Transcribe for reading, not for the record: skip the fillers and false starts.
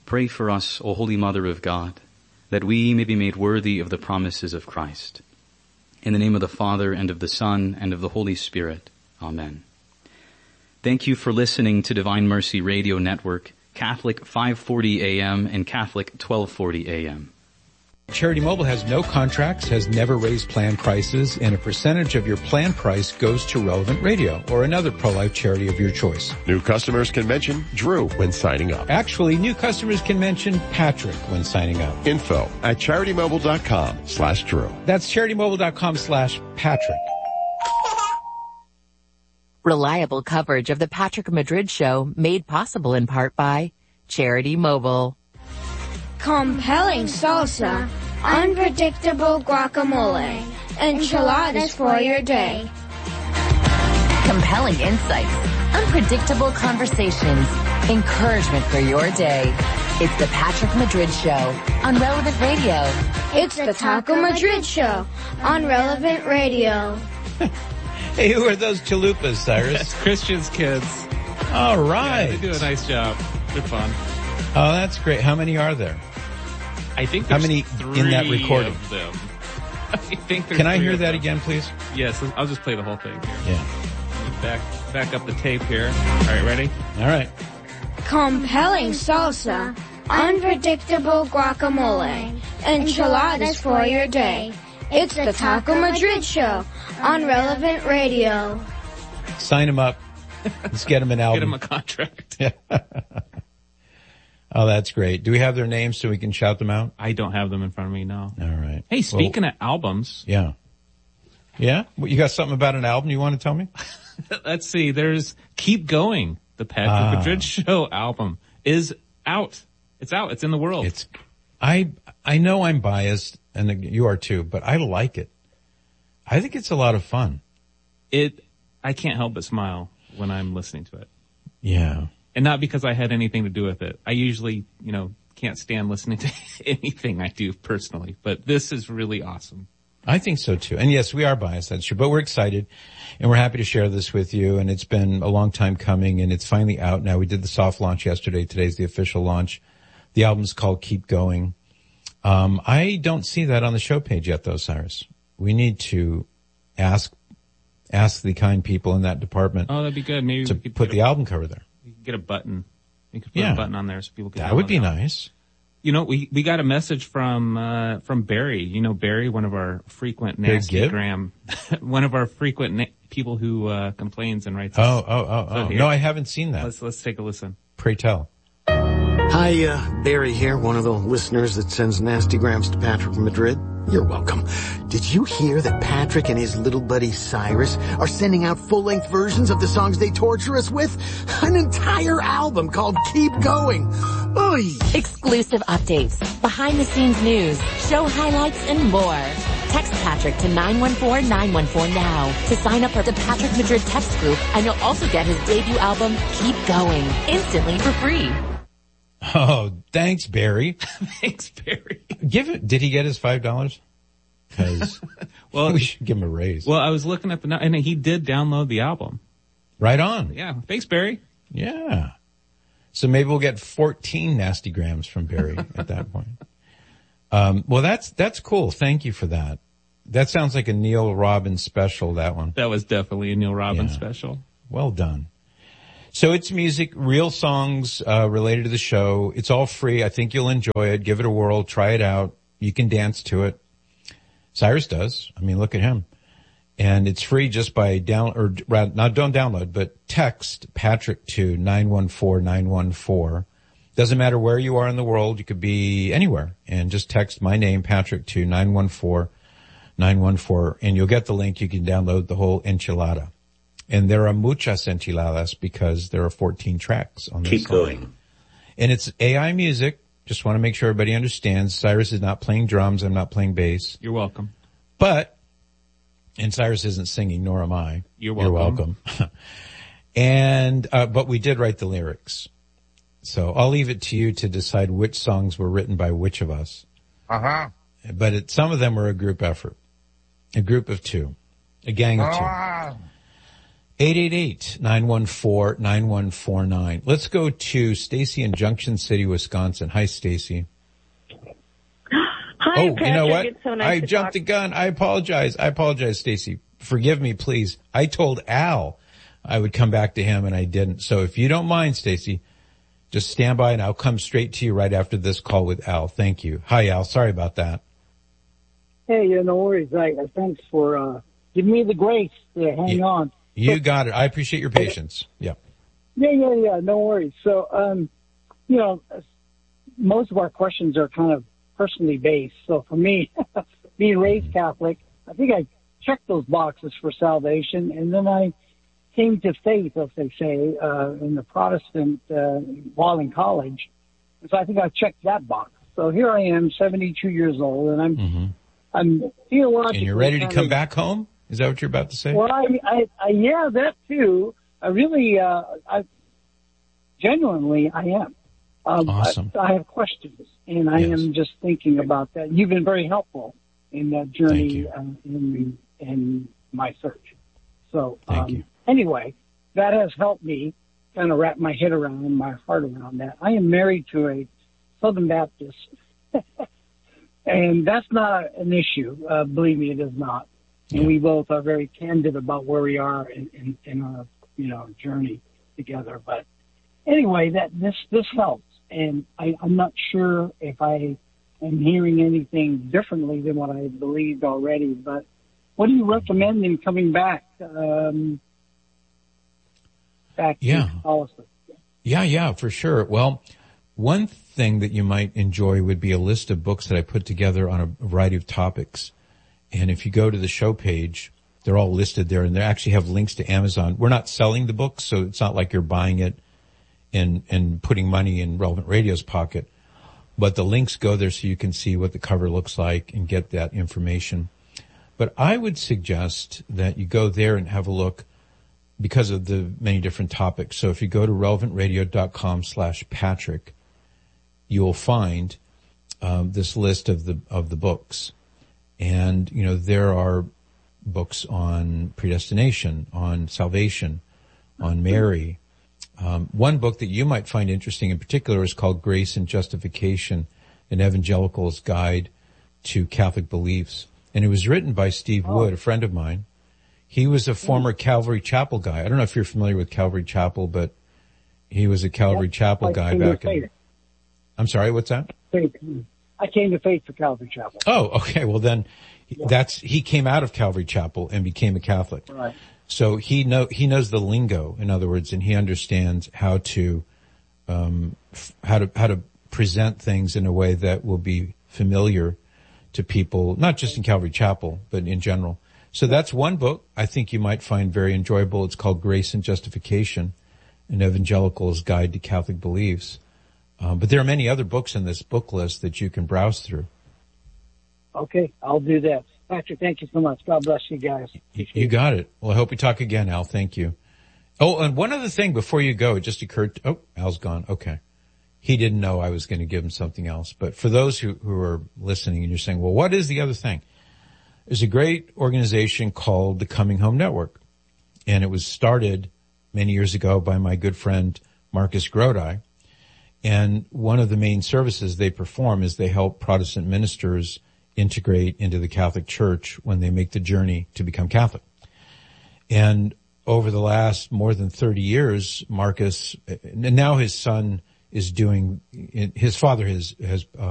Pray for us, O Holy Mother of God, that we may be made worthy of the promises of Christ. In the name of the Father, and of the Son, and of the Holy Spirit. Amen. Thank you for listening to Divine Mercy Radio Network, Catholic 540 AM and Catholic 1240 AM. Charity Mobile has no contracts, has never raised plan prices, and a percentage of your plan price goes to Relevant Radio or another pro-life charity of your choice. New customers can mention Drew when signing up. Actually, new customers can mention Patrick when signing up. Info at CharityMobile.com/Drew. That's CharityMobile.com/Patrick. Reliable coverage of the Patrick Madrid Show made possible in part by Charity Mobile. Compelling salsa, unpredictable guacamole, enchiladas for your day. Compelling insights, unpredictable conversations, encouragement for your day. It's the Patrick Madrid Show on Relevant Radio. It's the Taco Madrid Show on Relevant Radio. Hey, who are those chalupas, Cyrus? That's Christian's kids. All right. Yeah, they do a nice job. They're fun. Oh, that's great. How many are there? I think how there's many in that recording? Of them. I think there's Can I three hear of that them. again, please? Yes, I'll just play the whole thing here. Yeah. Back up the tape here. All right, ready? All right. Compelling salsa, unpredictable guacamole, enchiladas for your day. It's the Taco Madrid Show on Relevant Radio. Sign him up. Let's get him an album. Get him a contract. Oh, that's great. Do we have their names so we can shout them out? I don't have them in front of me, no. All right. Hey, speaking of albums. Yeah? Well, you got something about an album you want to tell me? Let's see. There's Keep Going. The Patrick Madrid Show album is out. It's out. It's in the world. I know I'm biased, and you are too, but I like it. I think it's a lot of fun. I can't help but smile when I'm listening to it. Yeah. And not because I had anything to do with it. I usually, can't stand listening to anything I do personally, but this is really awesome. I think so too. And yes, we are biased, that's true, but we're excited and we're happy to share this with you. And it's been a long time coming and it's finally out now. We did the soft launch yesterday. Today's the official launch. The album's called Keep Going. I don't see that on the show page yet though, Cyrus. We need to ask the kind people in that department. Oh, that'd be good. Maybe to we could put the album cover there. We could get a button. We could put a button on there so people can. That would be nice. We got a message from Barry. Barry, one of our frequent Nastygram, one of our frequent people who complains and writes. Oh. No, I haven't seen that. Let's take a listen. Pray tell. Hi, Barry here, one of the listeners that sends nastygrams to Patrick Madrid. You're welcome. Did you hear that Patrick and his little buddy Cyrus are sending out full-length versions of the songs they torture us with? An entire album called Keep Going. Oy! Exclusive updates, behind-the-scenes news, show highlights, and more. Text Patrick to 914-914 now to sign up for the Patrick Madrid text group, and you'll also get his debut album, Keep Going, instantly for free. Oh, thanks, Barry. Thanks, Barry. Did he get his $5? Because we should give him a raise. Well, I was looking at and he did download the album. Right on. Yeah. Thanks, Barry. Yeah. So maybe we'll get 14 nastygrams from Barry at that point. Well, that's cool. Thank you for that. That sounds like a Neil Robbins special, that one. That was definitely a Neil Robbins special. Well done. So it's music, real songs related to the show. It's all free. I think you'll enjoy it. Give it a whirl. Try it out. You can dance to it. Cyrus does. I mean, look at him. And it's free just by don't download, but text Patrick to 914-914. Doesn't matter where you are in the world. You could be anywhere. And just text my name, Patrick, to 914-914. And you'll get the link. You can download the whole enchilada. And there are muchas enchiladas because there are 14 tracks on this Keep song. going. And it's AI music. Just want to make sure everybody understands. Cyrus is not playing drums. I'm not playing bass. You're welcome. And Cyrus isn't singing, nor am I. You're welcome. And, but we did write the lyrics. So I'll leave it to you to decide which songs were written by which of us. Uh-huh. But some of them were a group effort. A group of two. A gang of two. 888-914-9149. Let's go to Stacy in Junction City, Wisconsin. Hi, Stacy. Hi, oh, Patrick. You know what? It's so nice I jumped the gun. I apologize, Stacy. Forgive me, please. I told Al I would come back to him, and I didn't. So if you don't mind, Stacy, just stand by, and I'll come straight to you right after this call with Al. Thank you. Hi, Al. Sorry about that. Hey, no worries. Thanks for giving me the grace to hang on. You got it. I appreciate your patience. Yeah. Yeah. No worries. So, most of our questions are kind of personally based. So for me, being raised Catholic, I think I checked those boxes for salvation, and then I came to faith, as they say, in the Protestant while in college. And so I think I checked that box. So here I am, 72 years old, and I'm theologically. And you're ready to come back home? Is that what you're about to say? Well, yeah, that too. I really, genuinely, I am. Awesome. I have questions, and I am just thinking about that. You've been very helpful in that journey in my search. So, anyway, that has helped me kind of wrap my head around and my heart around that. I am married to a Southern Baptist, and that's not an issue. Believe me, it is not. And we both are very candid about where we are in our, journey together. But anyway, this helps. And I'm not sure if I am hearing anything differently than what I believed already. But what do you recommend in coming back? To Catholicism? Yeah, for sure. Well, one thing that you might enjoy would be a list of books that I put together on a variety of topics. And if you go to the show page, they're all listed there, and they actually have links to Amazon. We're not selling the books, so it's not like you're buying it and putting money in Relevant Radio's pocket. But the links go there so you can see what the cover looks like and get that information. But I would suggest that you go there and have a look because of the many different topics. So if you go to relevantradio.com/Patrick, you will find this list of the books. And, there are books on predestination, on salvation, on Mary. One book that you might find interesting in particular is called Grace and Justification, an Evangelical's Guide to Catholic Beliefs. And it was written by Steve Wood, a friend of mine. He was a former Calvary Chapel guy. I don't know if you're familiar with Calvary Chapel, but he was a Calvary Chapel guy back in... I'm sorry, what's that? I came to faith for Calvary Chapel. Oh, okay. Well, then he came out of Calvary Chapel and became a Catholic. Right. So he knows the lingo, in other words, and he understands how to present things in a way that will be familiar to people, not just in Calvary Chapel, but in general. So that's one book I think you might find very enjoyable. It's called Grace and Justification, an Evangelical's Guide to Catholic Beliefs. But there are many other books in this book list that you can browse through. Okay, I'll do that. Patrick, thank you so much. God bless you guys. You got it. Well, I hope we talk again, Al. Thank you. Oh, and one other thing before you go, it just occurred. Al's gone. Okay. He didn't know I was going to give him something else. But for those who are listening and you're saying, well, what is the other thing? There's a great organization called the Coming Home Network. And it was started many years ago by my good friend Marcus Grodi. And one of the main services they perform is they help Protestant ministers integrate into the Catholic Church when they make the journey to become Catholic. And over the last more than 30 years, Marcus, and now his son is doing, his father has